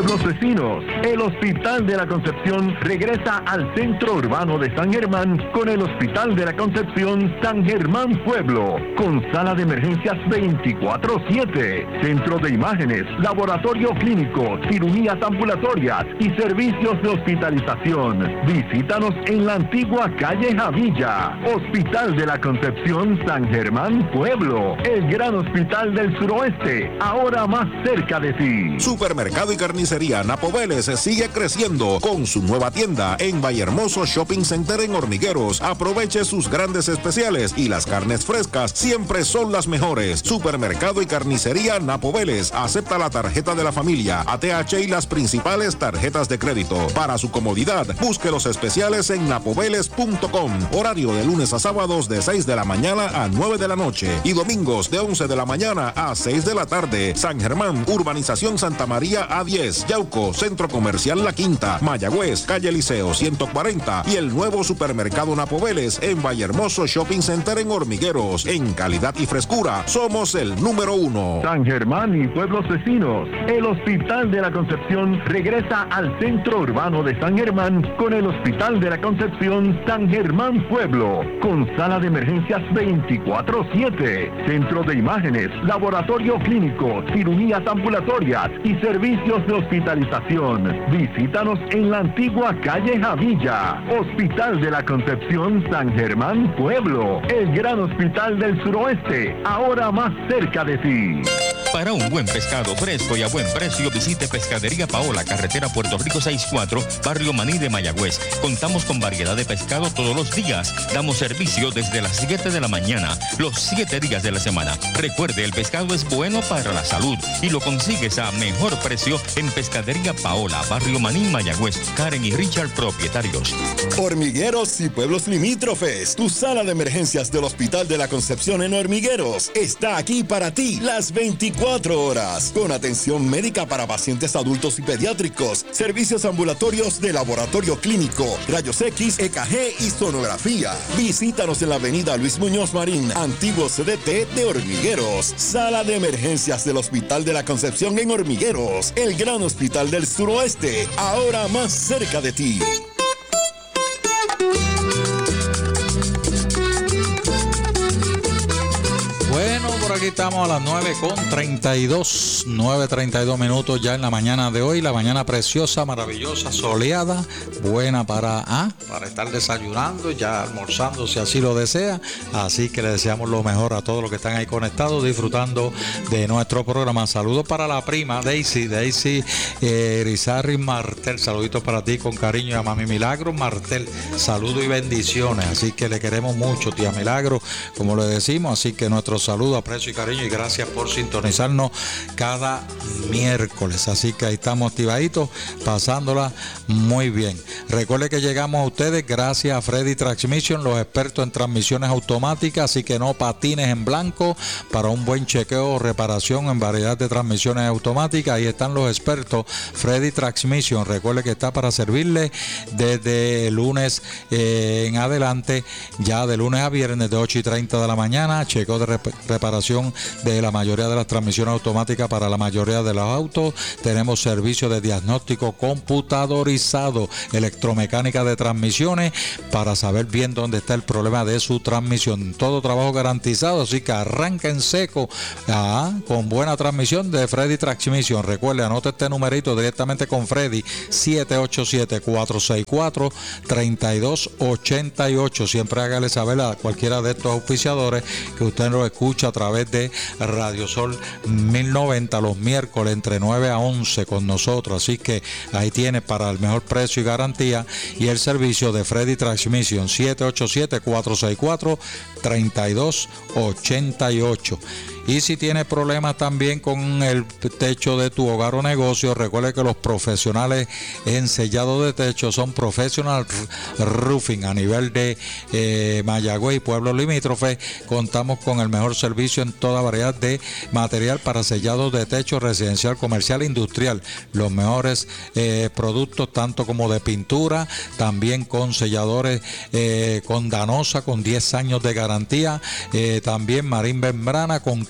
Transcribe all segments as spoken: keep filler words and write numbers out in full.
pueblos vecinos, el Hospital de la Concepción regresa al centro urbano de San Germán con el Hospital de la Concepción San Germán Pueblo, con sala de emergencias veinticuatro siete, centro de imágenes, laboratorio clínico, cirugías ambulatorias y servicios de hospitalización. Visítanos en la antigua calle Javilla. Hospital de la Concepción San Germán Pueblo, el gran hospital del suroeste, ahora más cerca de ti. Supermercado y carnicería Napo Vélez sigue creciendo con su nueva tienda en Vallehermoso Shopping Center en Hormigueros. Aproveche sus grandes especiales y las carnes frescas siempre son las mejores. Supermercado y carnicería Napo Vélez acepta la tarjeta de la familia, A T H y las principales tarjetas de crédito. Para su comodidad, busque los especiales en napoveles punto com. Horario de lunes a sábados de seis de la mañana a nueve de la noche y domingos de once de la mañana a seis de la tarde. San Germán, Urbanización Santa María A diez, Yauco, Centro Comercial La Quinta, Mayagüez, Calle Liceo ciento cuarenta y el nuevo Supermercado Napo Vélez en Vallehermoso Shopping Center en Hormigueros. En calidad y frescura, somos el número uno. San Germán y pueblos vecinos, el Hospital de la Concepción regresa al centro urbano de San Germán con el Hospital de la Concepción San Germán Pueblo, con sala de emergencias veinticuatro siete, centro de imágenes, laboratorio clínico, cirugías ambulatorias y servicios de hospitalización. Visítanos en la antigua calle Javilla. Hospital de la Concepción San Germán Pueblo, el gran hospital del suroeste, ahora más cerca de ti. Para un buen pescado fresco y a buen precio, visite Pescadería Paola, carretera Puerto Rico sesenta y cuatro, Barrio Maní de Mayagüez. Contamos con variedad de pescado todos los días. Damos servicio desde las siete de la mañana, los siete días de la semana. Recuerde, el pescado es bueno para la salud y lo consigues a mejor precio en Pescadería Paola, Barrio Maní, Mayagüez. Karen y Richard, propietarios. Hormigueros y pueblos limítrofes, tu sala de emergencias del Hospital de la Concepción en Hormigueros está aquí para ti las veinticuatro horas, con atención médica para pacientes adultos y pediátricos, servicios ambulatorios de laboratorio clínico, rayos X, E K G y sonografía. Visítanos en la avenida Luis Muñoz Marín, antiguo C D T de Hormigueros. Sala de emergencias del Hospital de la Concepción en Hormigueros, el gran hospital del suroeste, ahora más cerca de ti. Bueno, por aquí estamos a las nueve con treinta y dos, nueve treinta y dos minutos ya en la mañana de hoy, la mañana preciosa, maravillosa, soleada, buena para, ah, para estar desayunando, ya almorzando si así lo desea, así que le deseamos lo mejor a todos los que están ahí conectados, disfrutando de nuestro programa. Saludos para la prima Daisy, Daisy eh, Rizarri Martel, saluditos para ti con cariño a Mami Milagro Martel, saludos y bendiciones, así que le queremos mucho, tía Milagro, como le decimos, así que nuestro saludo, aprecio y cariño y gracias por sintonizarnos cada miércoles. Así que ahí estamos activaditos, pasándola muy bien. Recuerde que llegamos a ustedes gracias a Freddy Transmission, los expertos en transmisiones automáticas, así que no patines en blanco para un buen chequeo o reparación en variedad de transmisiones automáticas. Ahí están los expertos, Freddy Transmission. Recuerde que está para servirle desde lunes eh, en adelante, ya de lunes a viernes de ocho y treinta de la mañana, chequeo de rep- reparación de la mayoría de las transmisiones automáticas para la mayoría de los autos. Tenemos servicio de diagnóstico computadorizado, electromecánica de transmisiones, para saber bien dónde está el problema de su transmisión. Todo trabajo garantizado, así que arranca en seco ah, con buena transmisión de Freddy Transmission. Recuerde, anote este numerito directamente con Freddy, siete ocho siete, cuatro seis cuatro, tres dos ocho ocho. Siempre hágale saber a cualquiera de estos auspiciadores que usted lo escucha a través de Radio Sol mil noventa los miércoles entre nueve a once con nosotros, así que ahí tiene para el mejor precio y garantía y el servicio de Freddy Transmission, siete ocho siete, cuatro seis cuatro, tres dos ocho ocho. Y si tienes problemas también con el techo de tu hogar o negocio, recuerde que los profesionales en sellado de techo son Professional Roofing a nivel de eh, Mayagüez y pueblos limítrofes. Contamos con el mejor servicio en toda variedad de material para sellado de techo residencial, comercial e industrial. Los mejores eh, productos, tanto como de pintura, también con selladores eh, con Danosa con diez años de garantía, eh, también Marín Membrana con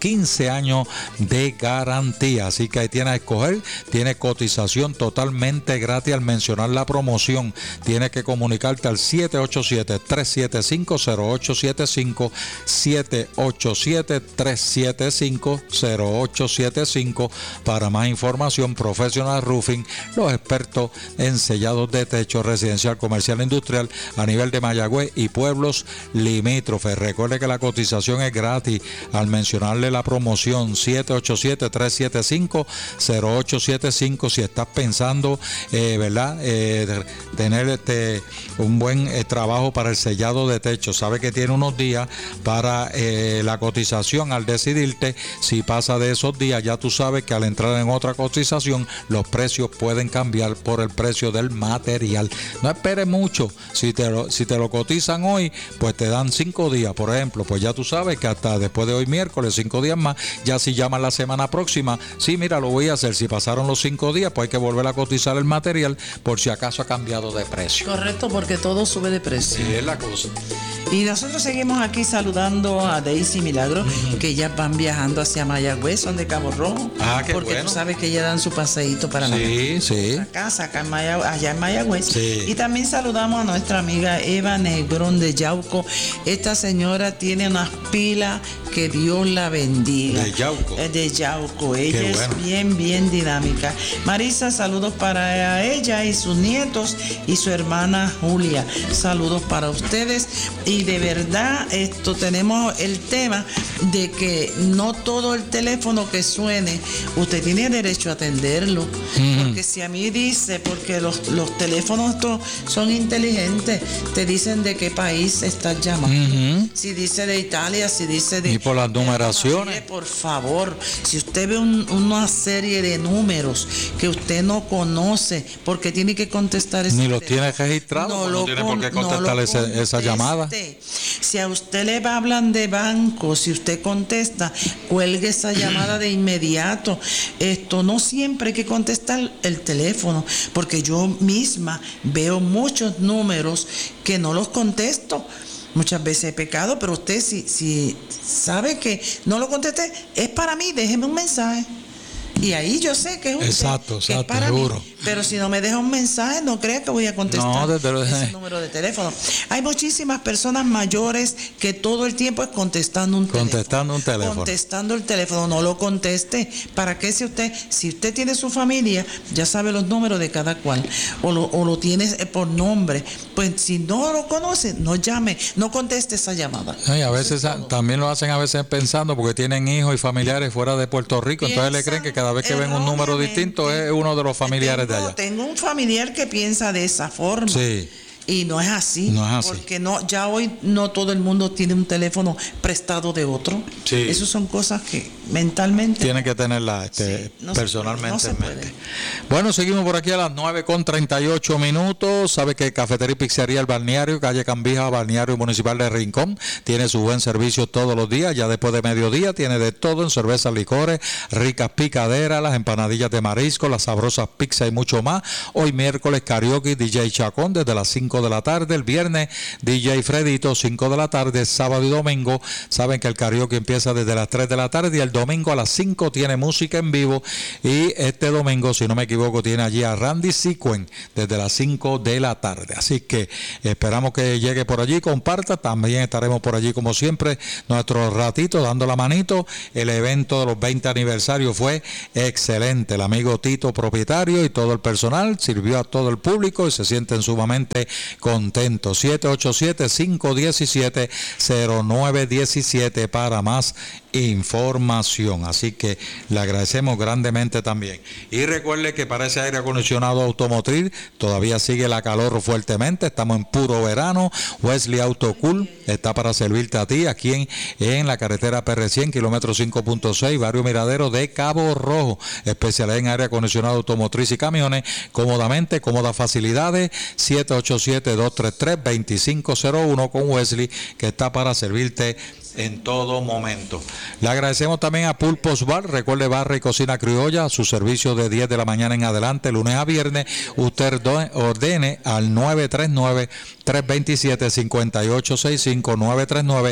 quince años de garantía. Así que ahí tienes a escoger, tiene cotización totalmente gratis al mencionar la promoción. Tienes que comunicarte al siete ocho siete, tres siete cinco, cero ocho siete cinco, siete ocho siete, tres siete cinco, cero ocho siete cinco. Para más información, Professional Roofing, los expertos en sellados de techo residencial, comercial, industrial a nivel de Mayagüez y pueblos limítrofes. Recuerde que la cotización es gratis al mencionarle la promoción siete ocho siete, tres siete cinco, cero ocho siete cinco. Si estás pensando, eh, ¿verdad? Eh, tener este, un buen eh, trabajo para el sellado de techo, sabe que tiene unos días para eh, la cotización. Al decidirte, si pasa de esos días, ya tú sabes que al entrar en otra cotización, los precios pueden cambiar por el precio del material. No esperes mucho. Si te lo, si te lo cotizan hoy, pues te dan cinco días, por ejemplo, pues ya tú sabes que hasta después de hoy miércoles, cinco días más. Ya si llamas la semana próxima, sí, mira, lo voy a hacer. Si pasaron los cinco días, pues hay que volver a cotizar el material por si acaso ha cambiado de precio. Correcto, porque todo sube de precio. Sí, es la cosa. Y nosotros seguimos aquí saludando a Daisy Milagro, uh-huh. que ellas van viajando hacia Mayagüez, son de Cabo Rojo. Ah, qué porque bueno. Tú sabes que ellas dan su paseíto para sí, sí. la casa, acá en Mayagüez, allá en Mayagüez. Sí. Y también saludamos a nuestra amiga Eva Negrón de Yauco. Esta señora tiene unas pilas que Dios la bendiga. De Yauco. De Yauco. Ella qué es bueno. bien, bien dinámica. Marisa, saludos para ella y sus nietos y su hermana Julia. Saludos para ustedes. Y de verdad, esto tenemos el tema de que no todo el teléfono que suene, usted tiene derecho a atenderlo. Mm. Porque si a mí dice, porque los, los teléfonos estos son inteligentes, te dicen de qué país estás llamando. Mm-hmm. Si dice de Italia, si dice de... Y por las numeraciones. Por favor, si usted ve un, una serie de números que usted no conoce, porque tiene que contestar ese ni los tiene registrados, no, no tiene por qué contestar no ese, esa llamada. Si a usted le hablan de banco, si usted contesta, cuelgue esa llamada de inmediato. Esto no siempre hay que contestar el teléfono, porque yo misma veo muchos números que no los contesto. Muchas veces he pecado, pero usted si, si sabe que no lo contesté, es para mí, déjeme un mensaje. Y ahí yo sé que es usted, exacto, exacto, que es para seguro. mí. Pero si no me deja un mensaje, no crea que voy a contestar no, desde lo... ese número de teléfono. Hay muchísimas personas mayores que todo el tiempo es contestando un contestando teléfono. un teléfono. Contestando el teléfono, no lo conteste. ¿Para qué si usted, si usted tiene su familia, ya sabe los números de cada cual, o lo, o lo tiene por nombre? Pues si no lo conoce, no llame, no conteste esa llamada. Sí, a veces a, también lo hacen a veces pensando porque tienen hijos y familiares fuera de Puerto Rico, entonces le creen que cada vez que ven un número distinto es uno de los familiares tengo, de allá. Tengo un familiar que piensa de esa forma. Sí. Y no es así, no es así. Porque no, ya hoy no todo el mundo tiene un teléfono prestado de otro. Sí. Esas son cosas que mentalmente tiene que tenerla este, sí, no personalmente se puede, no en mente. se puede. Bueno, seguimos por aquí a las nueve con treinta y ocho minutos. Sabe que Cafetería y Pizzería El Balneario, calle Cambija, Balneario Municipal de Rincón, tiene su buen servicio todos los días. Ya después de mediodía tiene de todo en cervezas, licores, ricas picaderas, las empanadillas de marisco, las sabrosas pizzas y mucho más. Hoy miércoles karaoke, D J Chacón desde las cinco de la tarde. El viernes D J Fredito, cinco de la tarde. Sábado y domingo saben que el karaoke empieza desde las tres de la tarde y el domingo a las cinco tiene música en vivo. Y este domingo, si no me equivoco, tiene allí a Randy Sequen desde las cinco de la tarde. Así que esperamos que llegue por allí, comparta. También estaremos por allí como siempre nuestro ratito dando la manito. El evento de los veinte aniversarios fue excelente. El amigo Tito, propietario, y todo el personal sirvió a todo el público y se sienten sumamente contentos. Siete ocho siete, cinco uno siete, cero nueve uno siete para más información. Así que le agradecemos grandemente también. Y recuerde que para ese aire acondicionado automotriz todavía sigue la calor fuertemente. Estamos en puro verano. Wesley Auto Cool está para servirte a ti aquí en, en la carretera P R cien, kilómetro cinco punto seis, barrio Miradero de Cabo Rojo. Especialidad en aire acondicionado automotriz y camiones. Cómodamente, cómodas facilidades. siete ocho siete, dos tres tres, dos cinco cero uno con Wesley, que está para servirte en todo momento. Le agradecemos también a Pulpos Bar. Recuerde, barra y cocina criolla, su servicio de diez de la mañana en adelante, lunes a viernes. Usted ordene al nueve tres nueve, tres dos siete, cinco ocho seis cinco, nueve tres nueve,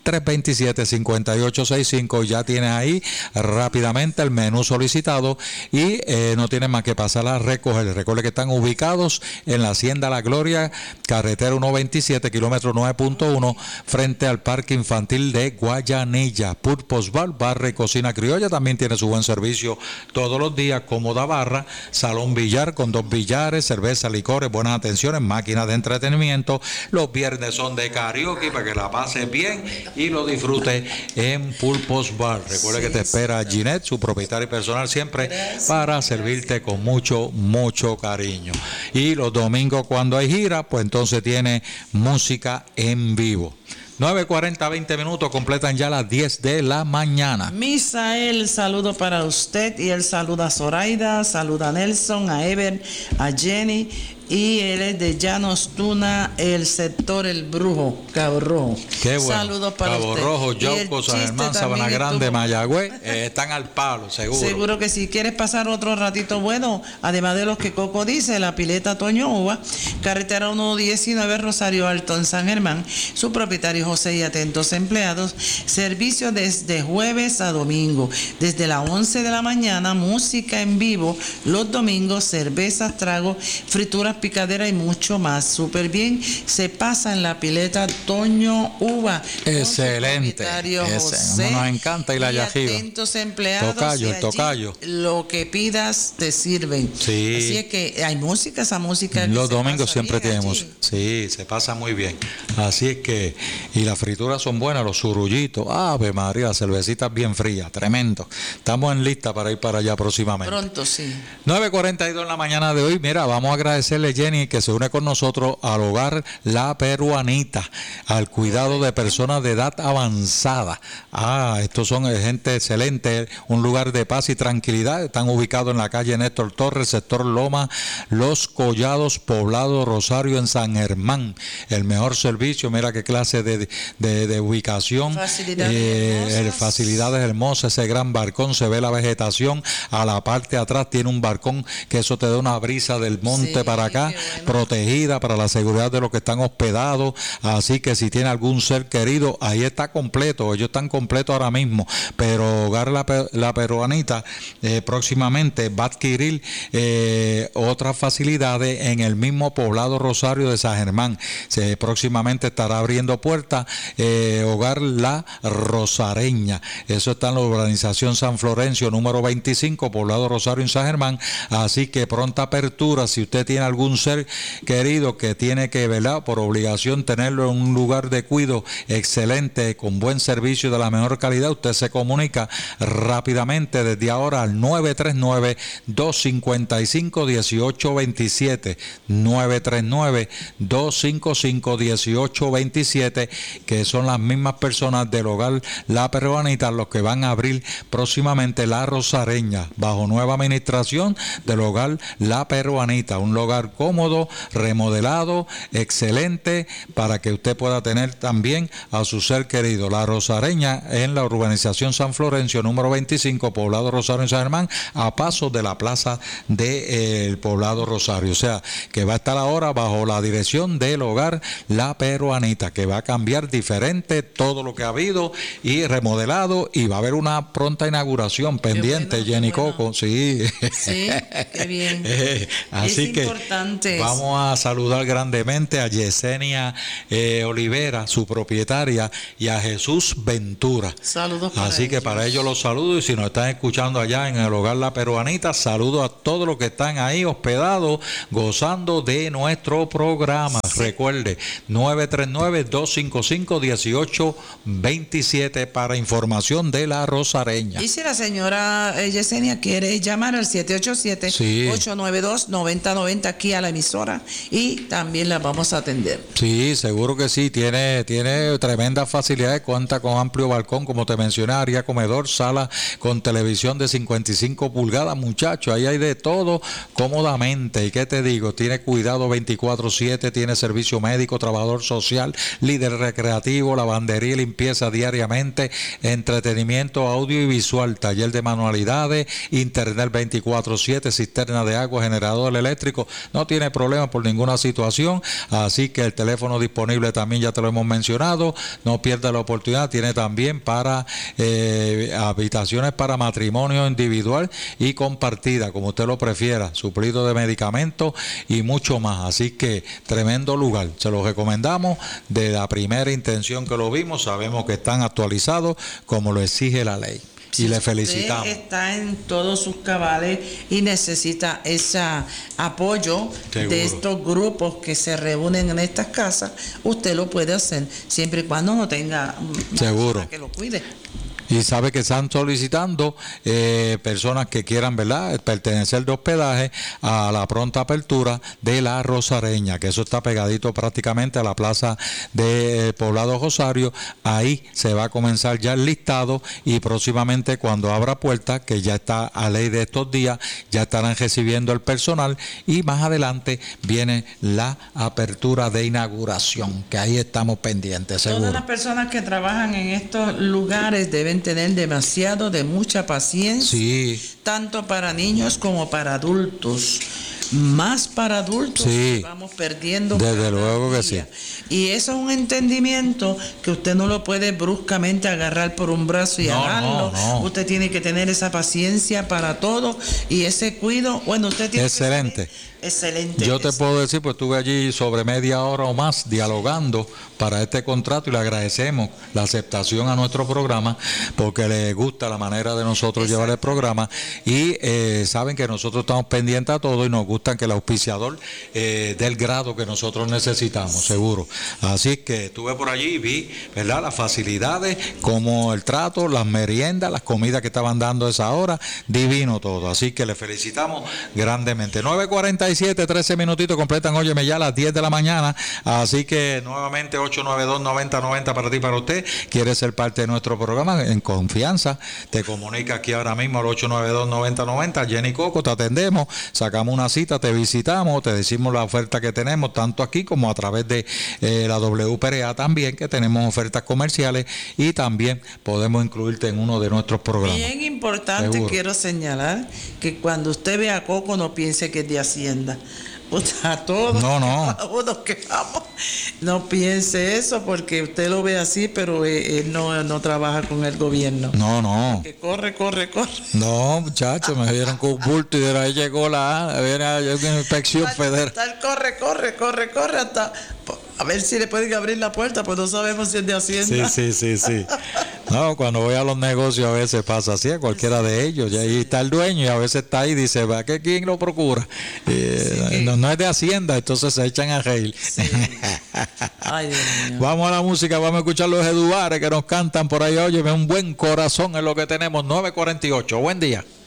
tres dos siete, cinco ocho seis cinco. Ya tienes ahí rápidamente el menú solicitado y eh, no tienes más que pasar a recoger. Recuerde que están ubicados en la Hacienda La Gloria, carretera ciento veintisiete, kilómetro nueve punto uno, frente al Parque Infantil de Guayanilla. Purpose Bar, barra y cocina criolla, también tiene su buen servicio todos los días, cómoda barra, salón billar con dos billares, cerveza, licores, buenas atenciones, máquinas de entretenimiento. Los viernes son de karaoke para que la pases bien y lo disfrute en Purpose Bar. Recuerde sí, que te espera Ginette, su propietaria personal, siempre gracias, para servirte gracias. Con mucho, mucho cariño. Y los domingos cuando hay gira, pues entonces tiene música en vivo. nueve cuarenta, veinte minutos, completan ya las diez de la mañana. Misael, saludo para usted y él saluda a Zoraida, saluda a Nelson, a Ever, a Jenny. Y él es de Llanos Tuna, el sector El Brujo, Cabo Rojo. Qué bueno. Saludos para Cabo usted. Rojo, Yauco, San Germán, Sabana Grande, estuvo... Mayagüez, eh, están al palo, seguro. Seguro que si quieres pasar otro ratito bueno, además de los que Coco dice, la pileta Toño Uva, carretera ciento diecinueve, Rosario Alto, en San Germán, su propietario José y atentos empleados, servicio desde jueves a domingo, desde las once de la mañana, música en vivo, los domingos, cervezas, tragos, frituras, picadera y mucho más. Súper bien. Se pasa en la pileta Toño Uva. Excelente. Ese, nos encanta y la yajiba. Atentos empleados. Tocayo, el tocayo. Lo que pidas te sirven. Sí. Así es que hay música, esa música. Los domingos siempre tenemos. Sí, se pasa muy bien. Así es que, y las frituras son buenas, los surullitos. Ave María, la cervecita bien fría, tremendo. Estamos en lista para ir para allá próximamente. Pronto, sí. nueve cuarenta y dos en la mañana de hoy. Mira, vamos a agradecerle Jenny que se une con nosotros al hogar La Peruanita, al cuidado de personas de edad avanzada. Ah, estos son gente excelente, un lugar de paz y tranquilidad. Están ubicados en la calle Néstor Torres, sector Loma, Los Collados, Poblado Rosario, en San Germán. El mejor servicio, mira qué clase de, de, de ubicación, facilidades, eh, hermosas. facilidades hermosas, ese gran balcón, se ve la vegetación, a la parte de atrás tiene un balcón que eso te da una brisa del monte sí, para acá, bueno. Protegida para la seguridad de los que están hospedados, así que si tiene algún ser querido, ahí está completo, ellos están completos ahora mismo, pero Hogar La, la Peruanita eh, próximamente va a adquirir eh, otras facilidades en el mismo Poblado Rosario de San Germán. Se, próximamente estará abriendo puertas eh, Hogar La Rosareña, eso está en la urbanización San Florencio número veinticinco, Poblado Rosario en San Germán, así que pronta apertura. Si usted tiene algún ser querido que tiene que, ¿verdad?, por obligación tenerlo en un lugar de cuidado excelente, con buen servicio de la mejor calidad, usted se comunica rápidamente desde ahora al nueve tres nueve, dos cinco cinco, uno ocho dos siete, nueve tres nueve, dos cinco cinco, uno ocho dos siete, que son las mismas personas del Hogar La Peruanita los que van a abrir próximamente La Rosareña, bajo nueva administración del Hogar La Peruanita, un lugar cómodo, remodelado, excelente, para que usted pueda tener también a su ser querido. La Rosareña en la urbanización San Florencio número veinticinco, Poblado Rosario en San Germán, a paso de la plaza del Poblado Rosario, o sea que va a estar ahora bajo la dirección del Hogar La Peruanita, que va a cambiar diferente todo lo que ha habido y remodelado, y va a haber una pronta inauguración pendiente. Bueno, Jenny bueno. Coco, sí. Sí, qué bien. eh, así es que importante. Vamos a saludar grandemente a Yesenia eh, Olivera, su propietaria, y a Jesús Ventura. Saludos para Así que ellos. para ellos los saludo, y si nos están escuchando allá en el Hogar La Peruanita, saludos a todos los que están ahí hospedados, gozando de nuestro programa. Sí. Recuerde, nueve tres nueve, dos cinco cinco, uno ocho dos siete para información de La Rosareña. Y si la señora eh, Yesenia quiere llamar al siete ocho siete, ocho nueve dos, nueve cero nueve cero aquí a la emisora, y también la vamos a atender. Sí, seguro que sí, tiene, tiene tremendas facilidades, cuenta con amplio balcón, como te mencioné, área comedor, sala con televisión de cincuenta y cinco pulgadas, muchachos, ahí hay de todo cómodamente. ¿Y qué te digo? Tiene cuidado veinticuatro siete, tiene servicio médico, trabajador social, líder recreativo, lavandería y limpieza diariamente, entretenimiento audio y visual, taller de manualidades, internet veinticuatro siete, cisterna de agua, generador eléctrico. No, no tiene problemas por ninguna situación, así que el teléfono disponible también ya te lo hemos mencionado, no pierda la oportunidad, tiene también para eh, habitaciones para matrimonio individual y compartida, como usted lo prefiera, suplido de medicamentos y mucho más, así que tremendo lugar, se lo recomendamos de la primera intención que lo vimos, sabemos que están actualizados como lo exige la ley. Si y le felicitamos. Usted está en todos sus cabales y necesita ese apoyo Seguro. de estos grupos que se reúnen en estas casas, usted lo puede hacer siempre y cuando no tenga Seguro. que lo cuide. Y sabe que están solicitando eh, personas que quieran, ¿verdad?, pertenecer de hospedaje a la pronta apertura de la Rosareña, que eso está pegadito prácticamente a la plaza de Poblado Rosario. Ahí se va a comenzar ya el listado y próximamente cuando abra puertas, que ya está a ley de estos días, ya estarán recibiendo el personal y más adelante viene la apertura de inauguración, que ahí estamos pendientes, seguro. Todas las personas que trabajan en estos lugares deben tener demasiado de mucha paciencia, sí, tanto para niños como para adultos. Más para adultos, sí, que vamos perdiendo. Desde luego que sí. Y eso es un entendimiento que usted no lo puede bruscamente agarrar por un brazo y no, agarrarlo. No, no. Usted tiene que tener esa paciencia para todo y ese cuidado. Bueno, usted tiene excelente. Que Excelente. Yo te puedo decir, pues estuve allí sobre media hora o más dialogando para este contrato y le agradecemos la aceptación a nuestro programa porque le gusta la manera de nosotros Exacto. llevar el programa y eh, saben que nosotros estamos pendientes a todo y nos gusta que el auspiciador eh, dé el grado que nosotros necesitamos, seguro. Así que estuve por allí y vi, ¿verdad?, las facilidades, como el trato, las meriendas, las comidas que estaban dando a esa hora, divino todo. Así que le felicitamos grandemente. nueve cuarenta y siete, trece minutitos completan, óyeme, ya a las diez de la mañana, así que nuevamente ocho nueve dos, noventa noventa para ti, para usted, quiere ser parte de nuestro programa, en confianza, te comunica aquí ahora mismo al ocho nueve dos, noventa noventa, Jenny Coco, te atendemos, sacamos una cita, te visitamos, te decimos la oferta que tenemos, tanto aquí como a través de eh, la W P R A también, que tenemos ofertas comerciales y también podemos incluirte en uno de nuestros programas. Bien importante, Seguro. Quiero señalar que cuando usted ve a Coco no piense que es de Hacienda. O sea, a todos, no, no. a todos nos quejamos. No piense eso porque usted lo ve así, pero él, él no, no trabaja con el gobierno. No, no. Que corre, corre, corre. No, muchachos, me dieron con un bulto y de ahí llegó la era una inspección federal. Corre, corre, corre, corre hasta a ver si le pueden abrir la puerta, pues no sabemos si es de Hacienda. Sí, sí, sí, sí. No, cuando voy a los negocios a veces pasa así, a cualquiera de ellos. Y ahí está el dueño y a veces está ahí y dice, ¿va que quién lo procura? Eh, sí. no, no es de Hacienda, entonces se echan a reír. Sí. Ay, Dios mío. Vamos a la música, vamos a escuchar los Eduares que nos cantan por ahí. Óyeme, un buen corazón es lo que tenemos. nueve cuarenta y ocho, buen día.